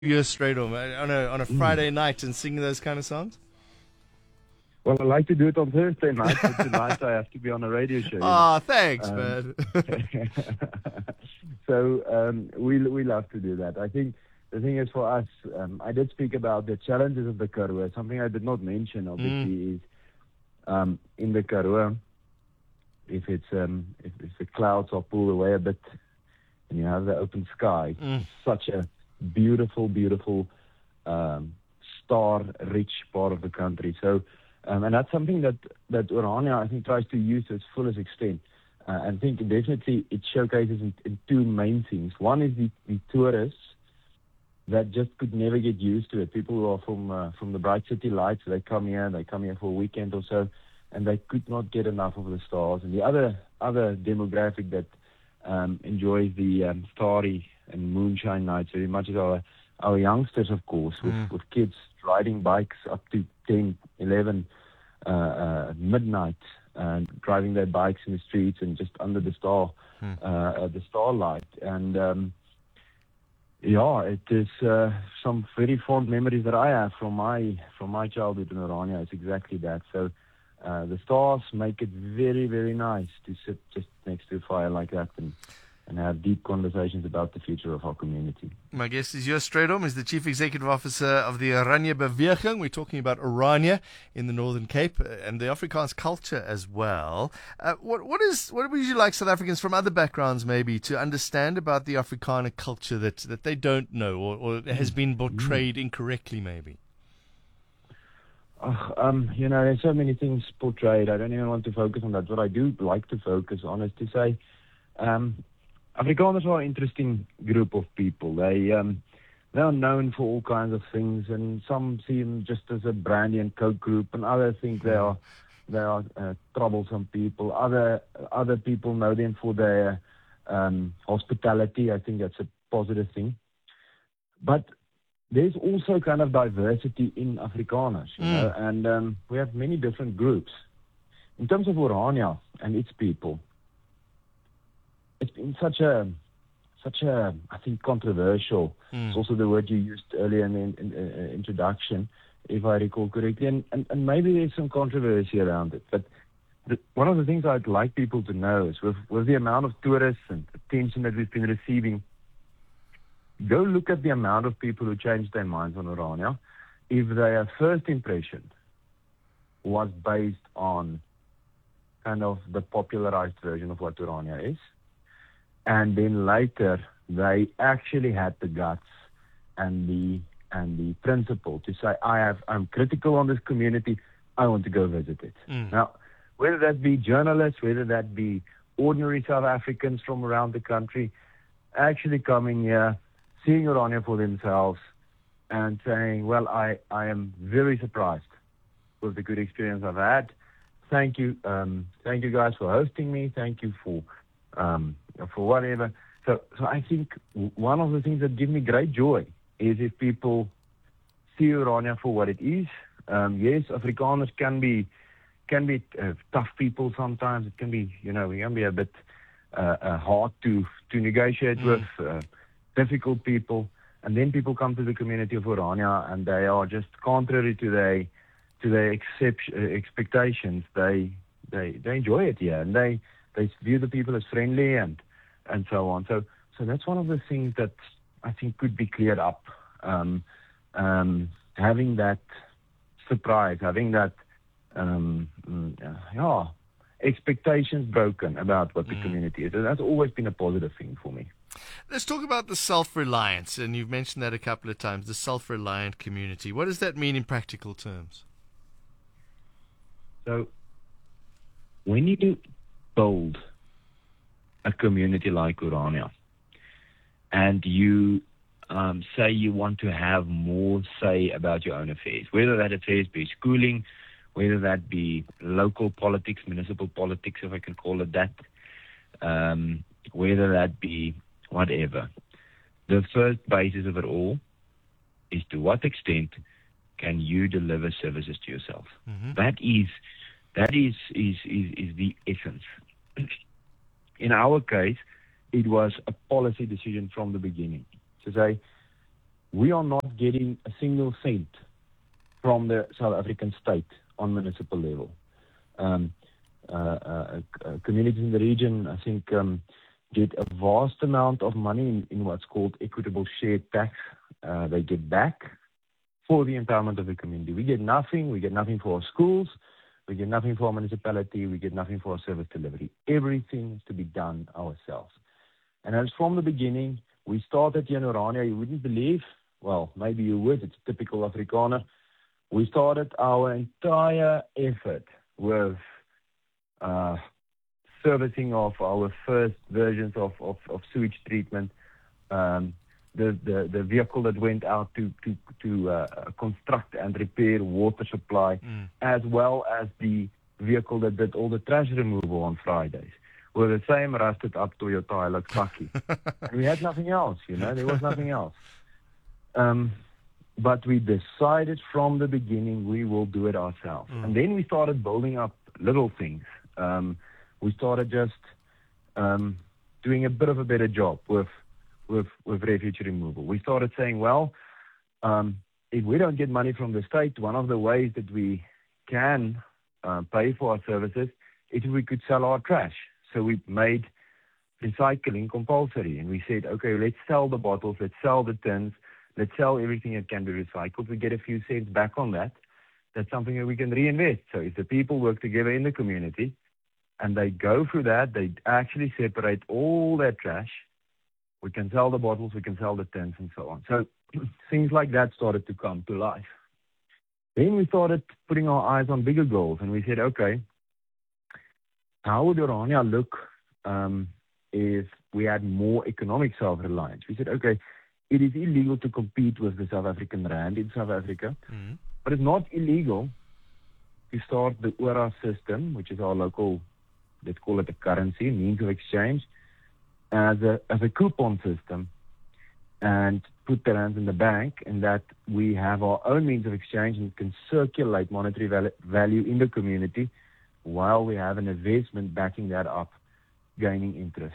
years straight on a Friday night and sing those kind of songs? Well, I like to do it on Thursday night, but tonight I have to be on a radio show. Oh, thanks, Um, man. we love to do that. I think the thing is for us, I did speak about the challenges of the Karoo. Something I did not mention, obviously, is in the Karoo, if the clouds are pulled away a bit and you have the open sky, such a beautiful, beautiful star-rich part of the country. So, and that's something that Orania, I think, tries to use to its fullest extent. I think definitely it showcases in two main things. One is the tourists that just could never get used to it. People who are from the Bright City Lights, they come here for a weekend or so, and they could not get enough of the stars. And the other demographic that enjoys the starry and moonshine nights very much is our youngsters, of course, with kids riding bikes up to 10, 11 midnight and driving their bikes in the streets and just under the starlight. And it is some very fond memories that I have from my childhood in Orania. It's exactly that. So the stars make it very, very nice to sit just next to a fire like that and have deep conversations about the future of our community. My guest is Joost Strydom, is the Chief Executive Officer of the Oranje Beweging. We're talking about Orania in the Northern Cape and the Afrikaans culture as well. What would you like South Africans from other backgrounds maybe to understand about the Afrikaner culture that they don't know or has been portrayed incorrectly maybe? There's so many things portrayed. I don't even want to focus on that. What I do like to focus on is to say Afrikaners are an interesting group of people. They are known for all kinds of things, and some see them just as a brandy and coke group, and others think they are troublesome people. Other people know them for their hospitality. I think that's a positive thing. But there's also kind of diversity in Afrikaners, you know, and we have many different groups. In terms of Orania and its people, it's been such a I think controversial. It's also the word you used earlier in the introduction, if I recall correctly, and maybe there's some controversy around it. But one of the things I'd like people to know is with the amount of tourists and attention that we've been receiving, go look at the amount of people who changed their minds on Orania if their first impression was based on kind of the popularized version of what Orania is. And then later, they actually had the guts and the principle to say, I'm critical on this community. I want to go visit it. Now, whether that be journalists, whether that be ordinary South Africans from around the country, actually coming here, seeing Orania for themselves, and saying, well, I am very surprised with the good experience I've had. Thank you guys for hosting me. Thank you for whatever. So I think one of the things that give me great joy is if people see Orania for what it is. Yes, Afrikaners can be tough people sometimes. It can be, we can be a bit hard to negotiate with, difficult people. And then people come to the community of Orania and they are just contrary to their expectations. They enjoy it here, and they view the people as friendly and so on. So that's one of the things that I think could be cleared up. Having that surprise, having that expectations broken about what the community is. And that's always been a positive thing for me. Let's talk about the self-reliance, and you've mentioned that a couple of times, the self-reliant community. What does that mean in practical terms? So when you build a community like Orania and you say you want to have more say about your own affairs, whether that affairs be schooling, whether that be local politics, municipal politics, if I can call it that, whether that be whatever. The first basis of it all is to what extent can you deliver services to yourself. That is the essence. In our case, it was a policy decision from the beginning to say, we are not getting a single cent from the South African state on municipal level. Communities in the region, I think, get a vast amount of money in what's called equitable shared tax. They get back for the empowerment of the community. We get nothing. We get nothing for our schools. We get nothing for our municipality. We get nothing for our service delivery. Everything is to be done ourselves. And as from the beginning, we started here in Orania. You wouldn't believe, well, maybe you would. It's typical Afrikaner. We started our entire effort with servicing of our first versions of sewage treatment, the vehicle that went out to construct and repair water supply, as well as the vehicle that did all the trash removal on Fridays, were the same rusted up Toyota Hilux Bakkie. And we had nothing else, there was nothing else. But we decided from the beginning we will do it ourselves. And then we started building up little things. We started just doing a bit of a better job with refuse removal. We started saying, well, if we don't get money from the state, one of the ways that we can pay for our services is if we could sell our trash. So we made recycling compulsory, and we said, okay, let's sell the bottles, let's sell the tins, let's sell everything that can be recycled. We get a few cents back on that. That's something that we can reinvest. So if the people work together in the community and they go through that, they actually separate all their trash. We can sell the bottles, we can sell the tins, and so on. So things like that started to come to life. Then we started putting our eyes on bigger goals, and we said, okay, how would Orania look if we had more economic self-reliance? We said, okay, it is illegal to compete with the South African rand in South Africa, but it's not illegal to start the ORA system, which is our local, let's call it a currency, means of exchange, as a coupon system, and put the rands in the bank, and that we have our own means of exchange and can circulate monetary value in the community while we have an investment backing that up, gaining interest,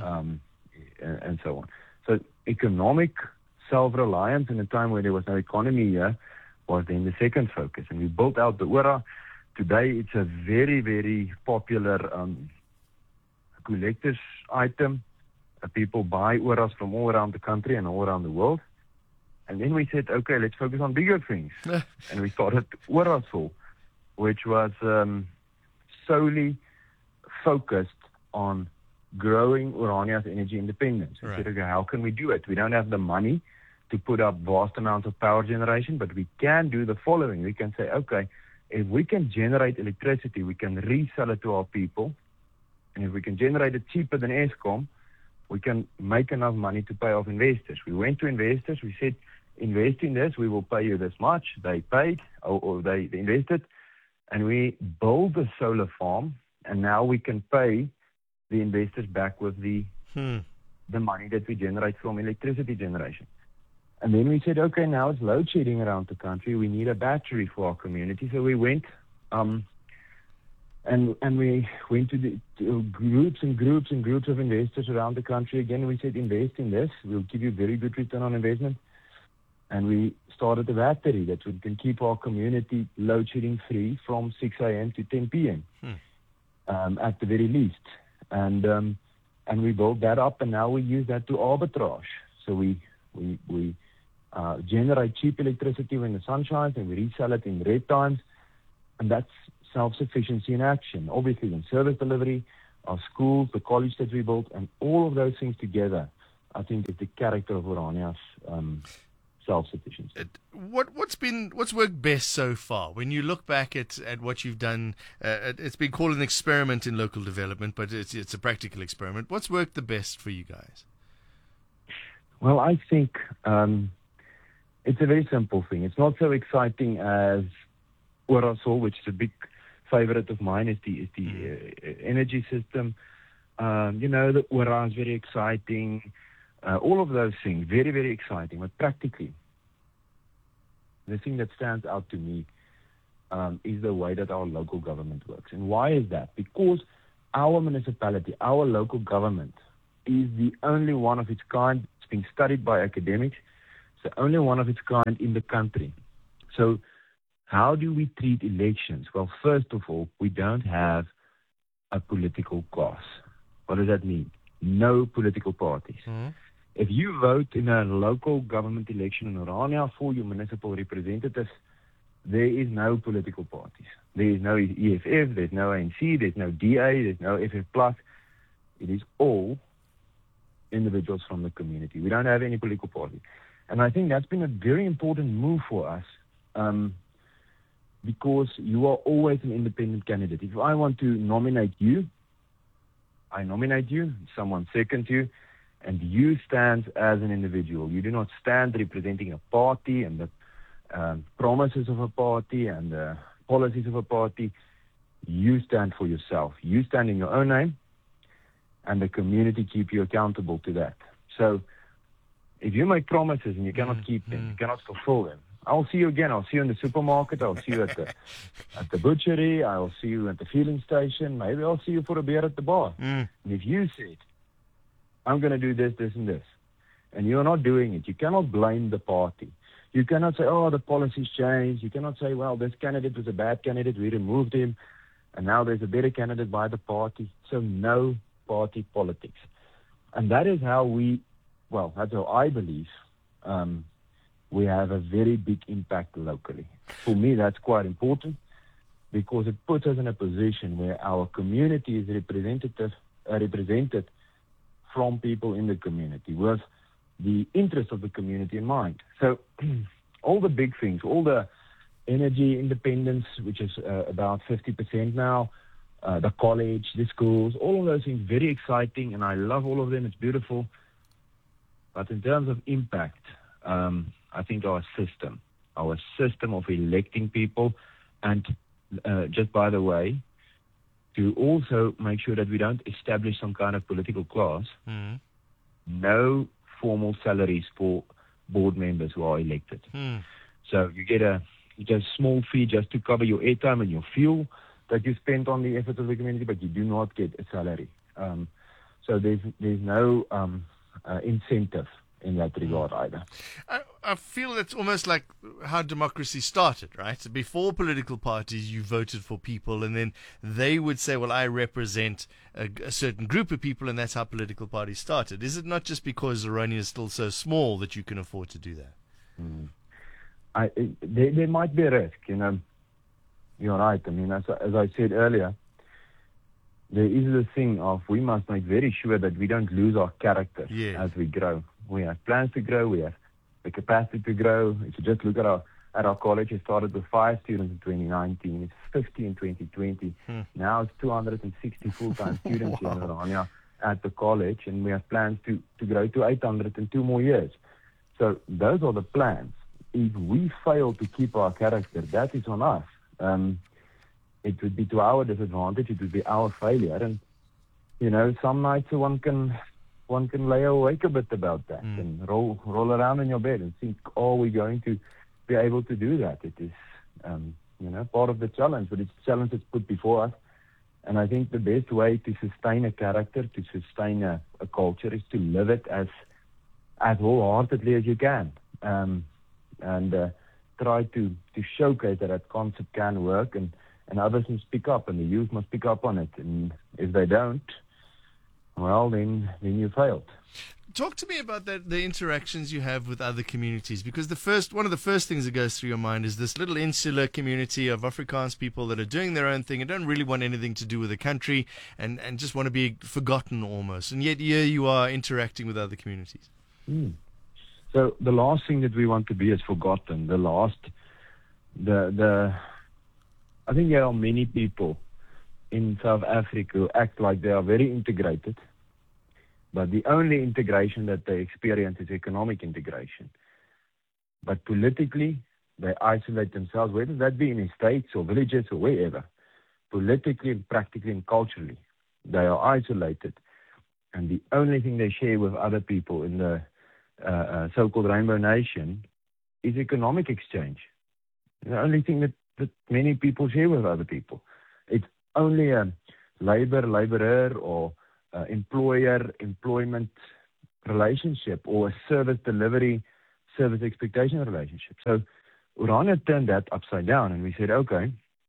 and so on. So economic self-reliance in a time where there was no economy here was then the second focus. And we built out the ORA. Today it's a very, very popular collector's item. People buy ORAs from all around the country and all around the world. And then we said, okay, let's focus on bigger things. And we started ORASol, which was solely focused on growing Orania's energy independence. We said, okay, how can we do it? We don't have the money to put up vast amounts of power generation, but we can do the following. We can say, okay, if we can generate electricity, we can resell it to our people. And if we can generate it cheaper than Eskom, we can make enough money to pay off investors. We went to investors. We said, invest in this. We will pay you this much. They paid, or they invested. And we built a solar farm. And now we can pay the investors back with the money that we generate from electricity generation. And then we said, okay, now it's load shedding around the country. We need a battery for our community. So we went and we went to groups and groups and groups of investors around the country. Again, we said, invest in this. We'll give you very good return on investment. And we started a battery that we can keep our community load shedding free from 6 a.m. to 10 p.m. At the very least. And we built that up, and now we use that to arbitrage. So we generate cheap electricity when the sun shines, and we resell it in red times, and that's self-sufficiency in action. Obviously, in service delivery, our schools, the college that we built, and all of those things together, I think is the character of Orania's self-sufficiency. What's worked best so far? When you look back at what you've done, it's been called an experiment in local development, but it's a practical experiment. What's worked the best for you guys? Well, I think it's a very simple thing. It's not so exciting as ORASol, which is a big favorite of mine, is the energy system. The ORA is very exciting. All of those things, very, very exciting. But practically, the thing that stands out to me is the way that our local government works. And why is that? Because our municipality, our local government, is the only one of its kind. It's been studied by academics. It's the only one of its kind in the country. So how do we treat elections? Well, first of all, we don't have a political class. What does that mean? No political parties. Mm-hmm. If you vote in a local government election in Orania for your municipal representatives, there is no political parties. There is no EFF, there's no ANC, there's no DA, there's no FF+. It is all individuals from the community. We don't have any political party. And I think that's been a very important move for us, because you are always an independent candidate. If I want to nominate you, I nominate you, someone seconds you, and you stand as an individual. You do not stand representing a party and the promises of a party and the policies of a party. You stand for yourself. You stand in your own name, and the community keep you accountable to that. So if you make promises and you cannot keep them, you cannot fulfill them, I'll see you again. I'll see you in the supermarket. I'll see you at the butchery. I'll see you at the fueling station. Maybe I'll see you for a beer at the bar. And if you said, I'm going to do this, this, and this, and you're not doing it, you cannot blame the party. You cannot say, oh, the policies changed. You cannot say, well, this candidate was a bad candidate. We removed him, and now there's a better candidate by the party. So no party politics. And that is how that's how I believe we have a very big impact locally. For me, that's quite important because it puts us in a position where our community is represented from people in the community with the interest of the community in mind. So all the big things, all the energy independence, which is about 50% now, the college, the schools, all of those things, very exciting, and I love all of them. It's beautiful. But in terms of impact, I think our system of electing people, and just by the way, to also make sure that we don't establish some kind of political class, no formal salaries for board members who are elected. So you get a small fee just to cover your airtime and your fuel that you spend on the efforts of the community, but you do not get a salary. So there's no incentive in that regard either. I feel it's almost like how democracy started, right? Before political parties, you voted for people, and then they would say, well, I represent a certain group of people, and that's how political parties started. Is it not just because Orania is still so small that you can afford to do that? There might be a risk, You're right. I mean, as I said earlier, there is the thing of we must make very sure that we don't lose our character as we grow. We have plans to grow. We have the capacity to grow. If you just look at our college, it started with 5 students in 2019. It's 50 in 2020. Now it's 260 full-time students in Orania at the college, and we have plans to grow to 800 in 2 more years. So those are the plans. If we fail to keep our character, that is on us. It would be to our disadvantage. It would be our failure. And, some nights one can lay awake a bit about that and roll around in your bed and think, are we going to be able to do that? It is, part of the challenge, but it's a challenge that's put before us. And I think the best way to sustain a character, to sustain a culture, is to live it as wholeheartedly as you can. And try to showcase that concept can work, and others must pick up, and the youth must pick up on it. And if they don't, well, then you failed. Talk to me about the interactions you have with other communities, because one of the first things that goes through your mind is this little insular community of Afrikaans people that are doing their own thing and don't really want anything to do with the country and just want to be forgotten almost. And yet here you are interacting with other communities. So the last thing that we want to be is forgotten. I think there are many people in South Africa who act like they are very integrated, but the only integration that they experience is economic integration. But politically, they isolate themselves, whether that be in estates or villages or wherever. Politically, practically, and culturally, they are isolated. And the only thing they share with other people in the so-called Rainbow Nation is economic exchange. The only thing that many people share with other people. It's only a laborer, or employer-employment relationship, or a service delivery service expectation relationship. So Orania turned that upside down, and we said, okay,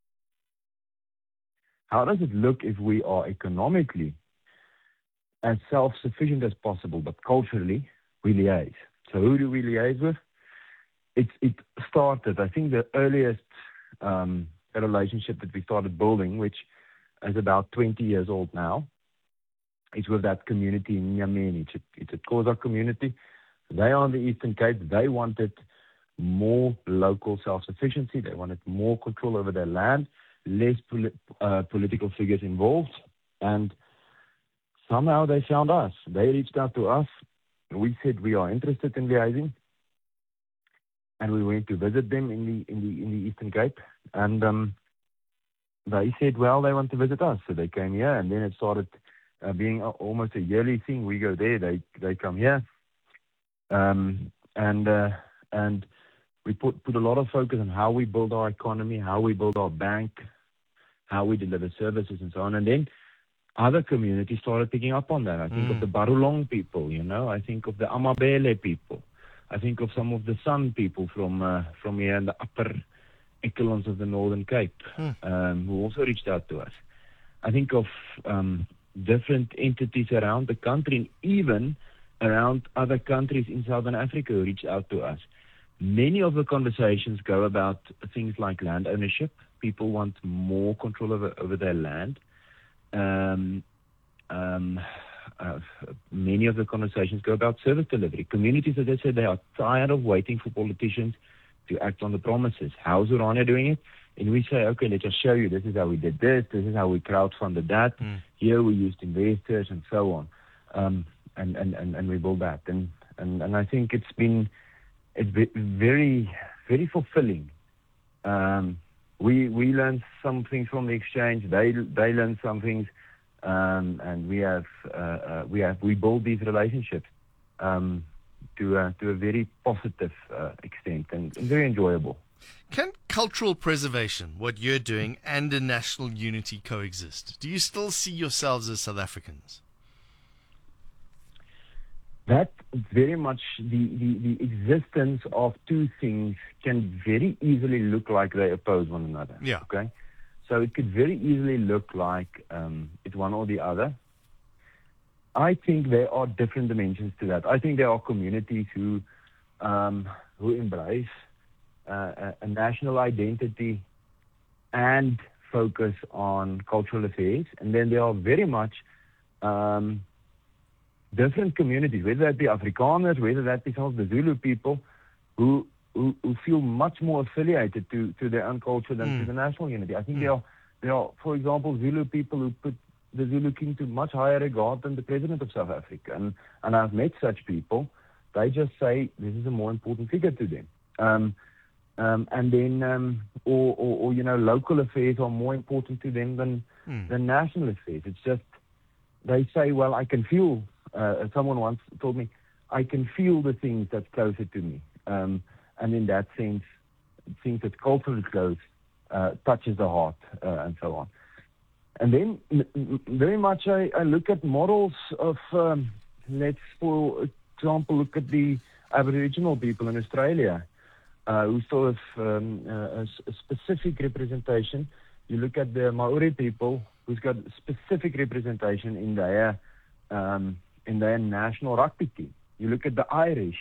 how does it look if we are economically as self-sufficient as possible, but culturally we liaise? So who do we liaise with? It started, I think the earliest relationship that we started building, which is about 20 years old now, is with that community in Nyameni. It's a Xhosa community. They are on the Eastern Cape. They wanted more local self-sufficiency. They wanted more control over their land, less political figures involved. And somehow they found us. They reached out to us. We said we are interested in liaising. And we went to visit them in the Eastern Cape. And they said, well, they want to visit us. So they came here, and then it started being almost a yearly thing. We go there, they come here. And we put a lot of focus on how we build our economy, how we build our bank, how we deliver services, and so on. And then other communities started picking up on that. I think of the Barulong people, I think of the Amabele people. I think of some of the San people from here in the upper echelons of the Northern Cape, who also reached out to us. I think of different entities around the country, and even around other countries in Southern Africa who reached out to us. Many of the conversations go about things like land ownership. People want more control over their land. Many of the conversations go about service delivery. Communities, as I said, they are tired of waiting for politicians to act on the promises. How's Orania doing it? And we say, okay, let's just show you. This is how we did this. This is how we crowdfunded that. Here we used investors and so on. And we build that. And I think it's been very, very fulfilling. We learn some things from the exchange. They learn some things. And we build these relationships to a very positive extent and very enjoyable. Can cultural preservation, what you're doing, and a national unity coexist? Do you still see yourselves as South Africans? That very much the existence of two things can very easily look like they oppose one another. Yeah. Okay. So it could very easily look like it's one or the other. I think there are different dimensions to that. I think there are communities who embrace a national identity and focus on cultural affairs, and then there are very much different communities, whether that be Afrikaners, whether that be some of the Zulu people, who feel much more affiliated to their own culture than to the national unity. I think there are, for example, Zulu people who put the Zulu king to much higher regard than the president of South Africa. And I've met such people. They just say this is a more important figure to them. And then, local affairs are more important to them than national affairs. It's just, they say, well, I can feel, someone once told me, I can feel the things that's closer to me. And in that sense, things that's culturally close touches the heart, and so on. And then, very much, I look at models of, let's, for example, look at the Aboriginal people in Australia, who still have a specific representation. You look at the Maori people, who's got specific representation in their national rugby team. You look at the Irish,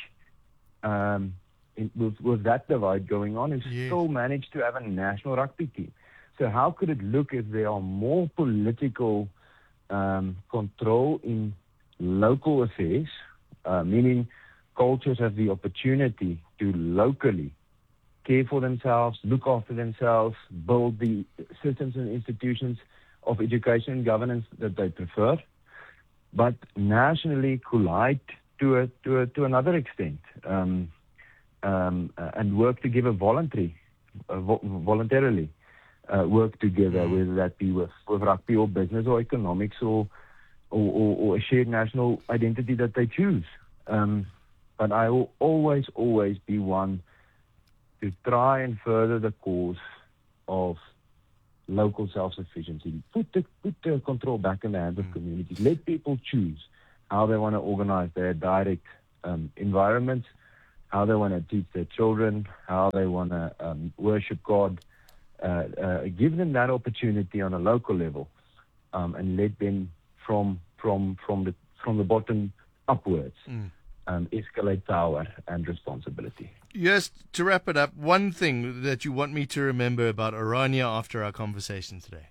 with that divide going on, who still managed to have a national rugby team. So how could it look if there are more political control in local affairs, meaning cultures have the opportunity to locally care for themselves, look after themselves, build the systems and institutions of education and governance that they prefer, but nationally collide to another extent, and work together voluntarily, work together, whether that be with rugby or business or economics or a shared national identity that they choose. But I will always be one to try and further the cause of local self-sufficiency. Put the control back in the hands of communities. Let people choose how they want to organize their direct environments, how they want to teach their children, how they want to worship God. Give them that opportunity on a local level, and let them from the bottom upwards escalate power and responsibility. Yes, to wrap it up, one thing that you want me to remember about Orania after our conversation today.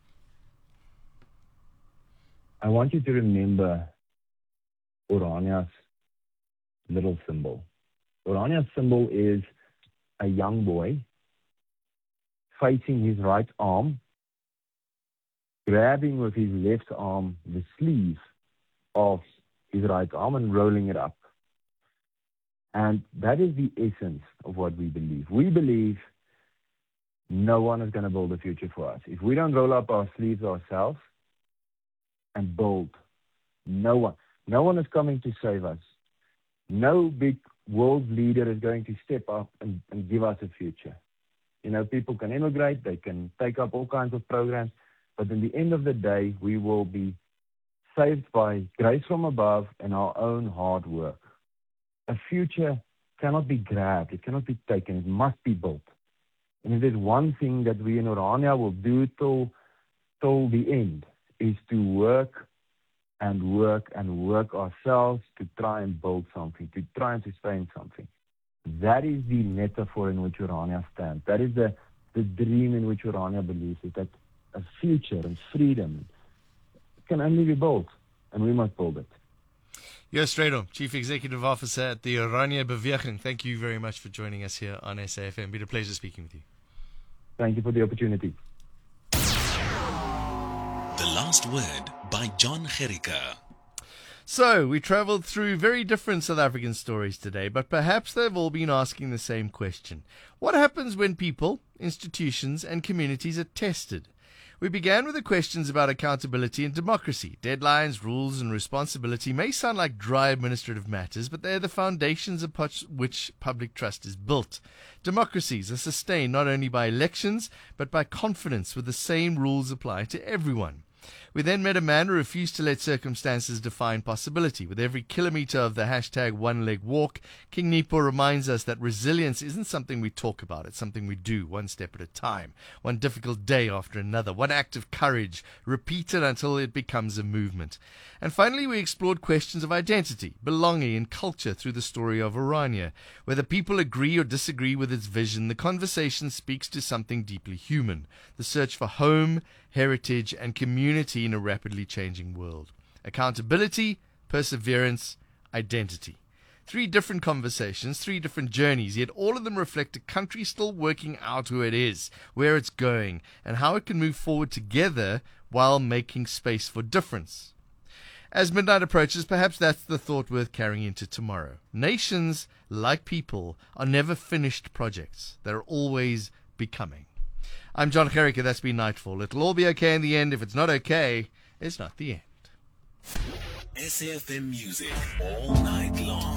I want you to remember Orania's little symbol. Orania's symbol is a young boy facing his right arm, grabbing with his left arm the sleeve of his right arm and rolling it up. And that is the essence of what we believe. We believe no one is going to build a future for us. If we don't roll up our sleeves ourselves and build, no one is coming to save us. No big world leader is going to step up and give us a future. You know, people can immigrate, they can take up all kinds of programs, but in the end of the day, we will be saved by grace from above and our own hard work. A future cannot be grabbed, it cannot be taken, it must be built. And if there's one thing that we in Orania will do till the end, is to work and work and work ourselves to try and build something, to try and sustain something. That is the metaphor in which Orania stands. That is the dream in which Orania believes, is that a future and freedom can only be built, and we must build it. Joost Strydom, Chief Executive Officer at the Oranje Beweging. Thank you very much for joining us here on SAFM. Been a pleasure speaking with you. Thank you for the opportunity. The Last Word by John Gericke. So, we travelled through very different South African stories today, but perhaps they've all been asking the same question. What happens when people, institutions and communities are tested? We began with the questions about accountability and democracy. Deadlines, rules and responsibility may sound like dry administrative matters, but they are the foundations upon which public trust is built. Democracies are sustained not only by elections, but by confidence with the same rules apply to everyone. We then met a man who refused to let circumstances define possibility. With every kilometre of the hashtag One Leg Walk, King Nepo reminds us that resilience isn't something we talk about, it's something we do, one step at a time, one difficult day after another, one act of courage, repeated until it becomes a movement. And finally, we explored questions of identity, belonging and culture through the story of Orania. Whether people agree or disagree with its vision, the conversation speaks to something deeply human, the search for home, heritage and community in a rapidly changing world. Accountability, perseverance, identity. 3 different conversations, 3 different journeys, yet all of them reflect a country still working out who it is, where it's going, and how it can move forward together while making space for difference. As midnight approaches, perhaps that's the thought worth carrying into tomorrow. Nations, like people, are never finished projects. They're always becoming. I'm John Gericke, that's been Nightfall. It'll all be okay in the end. If it's not okay, it's not the end. SAFM music all night long.